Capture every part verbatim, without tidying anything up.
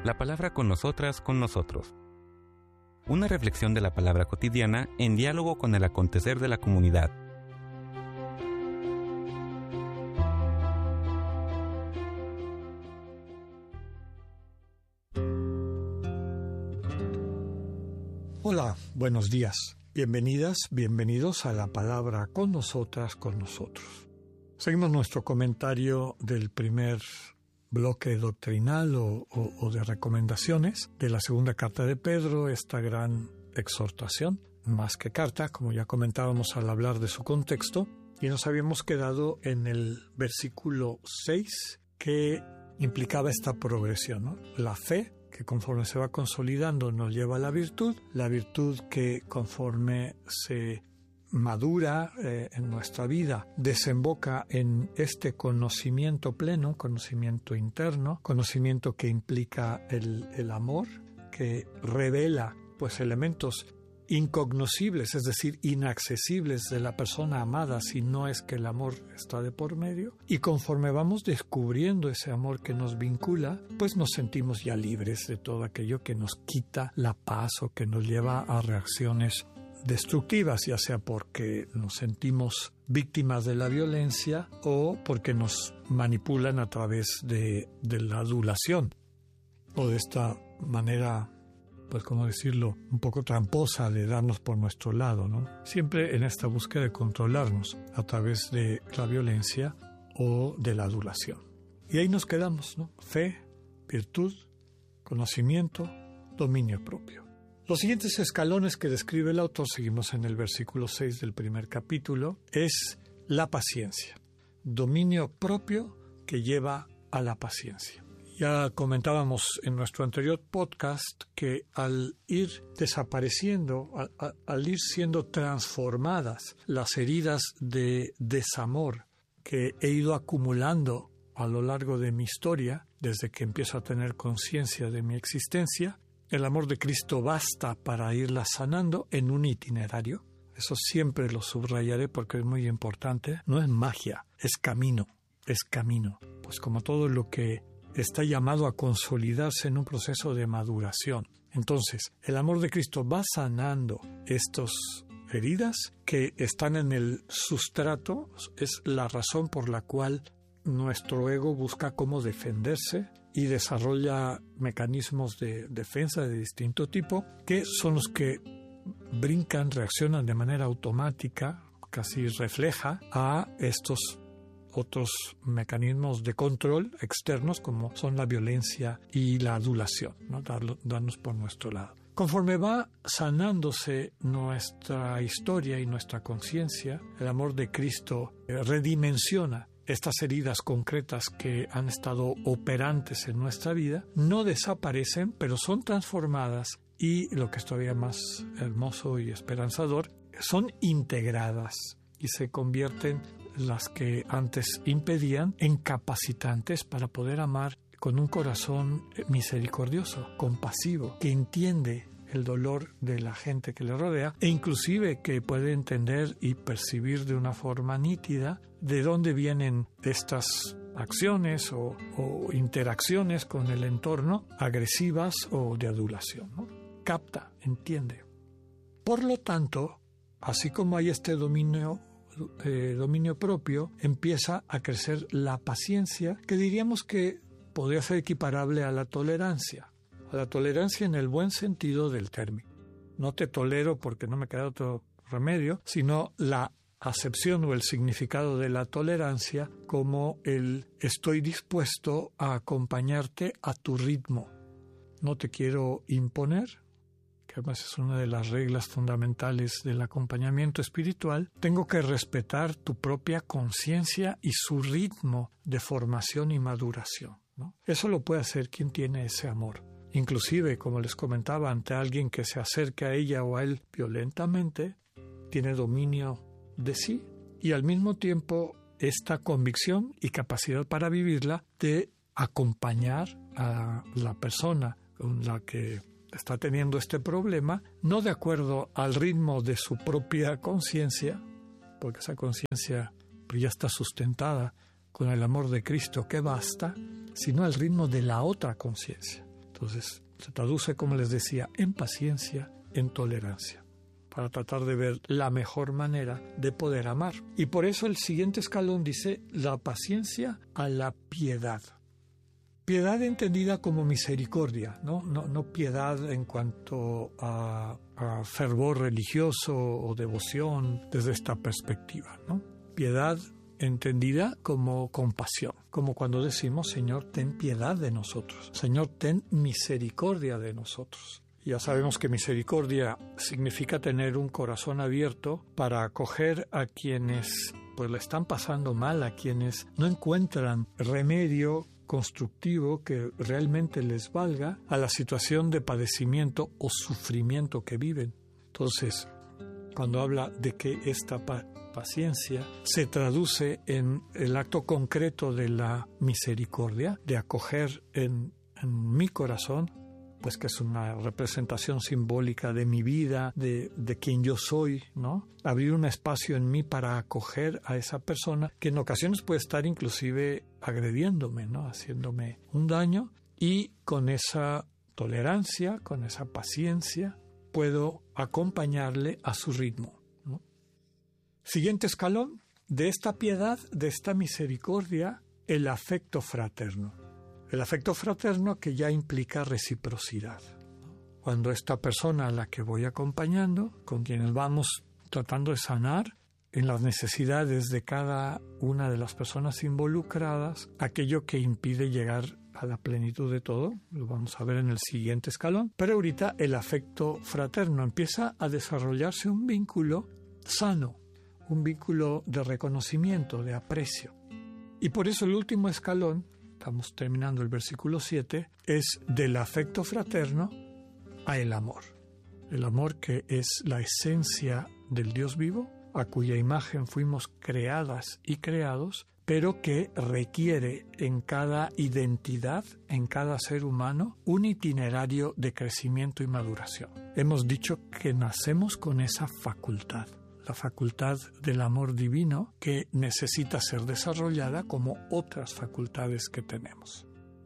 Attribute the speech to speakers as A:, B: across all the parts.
A: La palabra con nosotras, con nosotros. Una reflexión de la palabra cotidiana en diálogo con el acontecer de la comunidad.
B: Hola, buenos días. Bienvenidas, bienvenidos a la palabra con nosotras, con nosotros. Seguimos nuestro comentario del primer bloque doctrinal o, o, o de recomendaciones de la segunda carta de Pedro, esta gran exhortación, más que carta, como ya comentábamos al hablar de su contexto, y nos habíamos quedado en el versículo seis que implicaba esta progresión, ¿no? La fe, que conforme se va consolidando nos lleva a la virtud, la virtud que conforme se madura eh, en nuestra vida desemboca en este conocimiento pleno, conocimiento interno, conocimiento que implica el, el amor, que revela pues elementos incognoscibles, es decir, inaccesibles de la persona amada si no es que el amor está de por medio. Y conforme vamos descubriendo ese amor que nos vincula, pues nos sentimos ya libres de todo aquello que nos quita la paz o que nos lleva a reacciones destructivas, ya sea porque nos sentimos víctimas de la violencia o porque nos manipulan a través de, de la adulación o de esta manera, pues cómo decirlo, un poco tramposa de darnos por nuestro lado, ¿no? Siempre en esta búsqueda de controlarnos a través de la violencia o de la adulación. Y ahí nos quedamos, ¿no? Fe, virtud, conocimiento, dominio propio. Los siguientes escalones que describe el autor, seguimos en el versículo seis del primer capítulo, es la paciencia. Dominio propio que lleva a la paciencia. Ya comentábamos en nuestro anterior podcast que al ir desapareciendo, al, al, al ir siendo transformadas las heridas de desamor que he ido acumulando a lo largo de mi historia, desde que empiezo a tener conciencia de mi existencia, el amor de Cristo basta para irla sanando en un itinerario. Eso siempre lo subrayaré porque es muy importante. No es magia, es camino, es camino. Pues como todo lo que está llamado a consolidarse en un proceso de maduración. Entonces, el amor de Cristo va sanando estas heridas que están en el sustrato, es la razón por la cual nuestro ego busca cómo defenderse y desarrolla mecanismos de defensa de distinto tipo, que son los que brincan, reaccionan de manera automática, casi refleja a estos otros mecanismos de control externos como son la violencia y la adulación, ¿no? Darlo, darnos por nuestro lado. Conforme va sanándose nuestra historia y nuestra conciencia, el amor de Cristo redimensiona estas heridas concretas que han estado operantes en nuestra vida, no desaparecen, pero son transformadas y, lo que es todavía más hermoso y esperanzador, son integradas y se convierten las que antes impedían en capacitantes para poder amar con un corazón misericordioso, compasivo, que entiende el dolor de la gente que le rodea e inclusive que puede entender y percibir de una forma nítida de dónde vienen estas acciones o, o interacciones con el entorno agresivas o de adulación, ¿no? Capta, entiende. Por lo tanto, así como hay este dominio, eh, dominio propio, empieza a crecer la paciencia, que diríamos que podría ser equiparable a la tolerancia. A la tolerancia en el buen sentido del término. No te tolero porque no me queda otro remedio, sino la acepción o el significado de la tolerancia como el estoy dispuesto a acompañarte a tu ritmo. No te quiero imponer, que además es una de las reglas fundamentales del acompañamiento espiritual. Tengo que respetar tu propia conciencia y su ritmo de formación y maduración, ¿no? Eso lo puede hacer quien tiene ese amor. Inclusive, como les comentaba, ante alguien que se acerque a ella o a él violentamente, tiene dominio de sí y al mismo tiempo esta convicción y capacidad para vivirla de acompañar a la persona con la que está teniendo este problema, no de acuerdo al ritmo de su propia conciencia, porque esa conciencia ya está sustentada con el amor de Cristo que basta, sino al ritmo de la otra conciencia. Entonces, se traduce, como les decía, en paciencia, en tolerancia, para tratar de ver la mejor manera de poder amar. Y por eso el siguiente escalón dice la paciencia a la piedad. Piedad entendida como misericordia, ¿no? No, no piedad en cuanto a, a fervor religioso o devoción desde esta perspectiva, ¿no? Piedad entendida como compasión, como cuando decimos, Señor, ten piedad de nosotros, Señor, ten misericordia de nosotros. Ya sabemos que misericordia significa tener un corazón abierto para acoger a quienes pues le están pasando mal, a quienes no encuentran remedio constructivo que realmente les valga a la situación de padecimiento o sufrimiento que viven. Entonces, cuando habla de que esta pa- paciencia se traduce en el acto concreto de la misericordia, de acoger en, en mi corazón, pues que es una representación simbólica de mi vida, de, de quien yo soy, ¿no? Abrir un espacio en mí para acoger a esa persona que en ocasiones puede estar inclusive agrediéndome, ¿no? Haciéndome un daño, y con esa tolerancia, con esa paciencia, puedo acompañarle a su ritmo, ¿no? Siguiente escalón, de esta piedad, de esta misericordia, el afecto fraterno. El afecto fraterno que ya implica reciprocidad. Cuando esta persona a la que voy acompañando, con quienes vamos tratando de sanar en las necesidades de cada una de las personas involucradas, aquello que impide llegar a la plenitud de todo, lo vamos a ver en el siguiente escalón, pero ahorita el afecto fraterno empieza a desarrollarse un vínculo sano, un vínculo de reconocimiento, de aprecio. Y por eso el último escalón, estamos terminando el versículo siete, es del afecto fraterno a el amor. El amor que es la esencia del Dios vivo, a cuya imagen fuimos creadas y creados, pero que requiere en cada identidad, en cada ser humano, un itinerario de crecimiento y maduración. Hemos dicho que nacemos con esa facultad, la facultad del amor divino que necesita ser desarrollada como otras facultades que tenemos.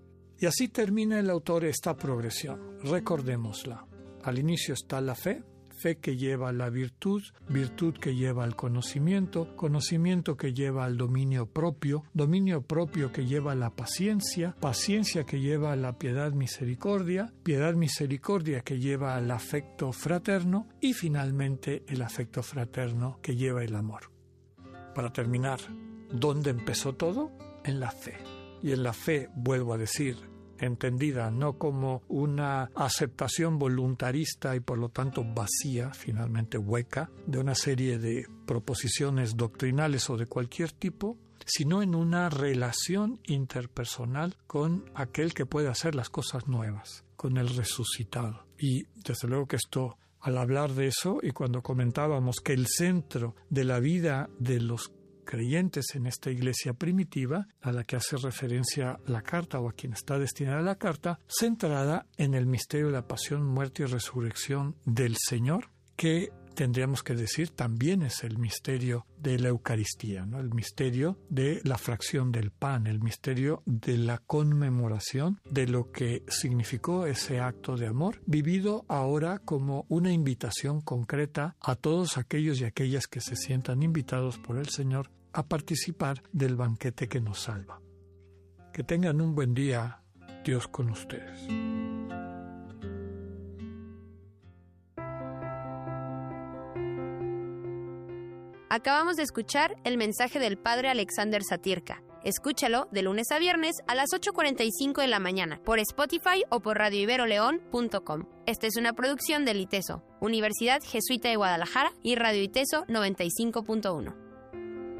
B: Y así termina el autor esta progresión. Recordémosla. Al inicio está la fe, fe que lleva a la virtud, virtud que lleva al conocimiento, conocimiento que lleva al dominio propio, dominio propio que lleva a la paciencia, paciencia que lleva a la piedad misericordia, piedad misericordia que lleva al afecto fraterno y finalmente el afecto fraterno que lleva el amor. Para terminar, ¿dónde empezó todo? En la fe. Y en la fe, vuelvo a decir, entendida no como una aceptación voluntarista y por lo tanto vacía, finalmente hueca, de una serie de proposiciones doctrinales o de cualquier tipo, sino en una relación interpersonal con aquel que puede hacer las cosas nuevas, con el resucitado. Y desde luego que esto, al hablar de eso y cuando comentábamos que el centro de la vida de los creyentes en esta iglesia primitiva, a la que hace referencia la carta o a quien está destinada la carta, centrada en el misterio de la pasión, muerte y resurrección del Señor, que tendríamos que decir también es el misterio de la Eucaristía, ¿no? El misterio de la fracción del pan, el misterio de la conmemoración de lo que significó ese acto de amor, vivido ahora como una invitación concreta a todos aquellos y aquellas que se sientan invitados por el Señor a participar del banquete que nos salva. Que tengan un buen día, Dios con ustedes.
C: Acabamos de escuchar el mensaje del Padre Alexander Satirka. Escúchalo de lunes a viernes a las ocho cuarenta y cinco de la mañana por Spotify o por radio ibero león punto com. Esta es una producción del ITESO, Universidad Jesuita de Guadalajara, y Radio ITESO noventa y cinco punto uno.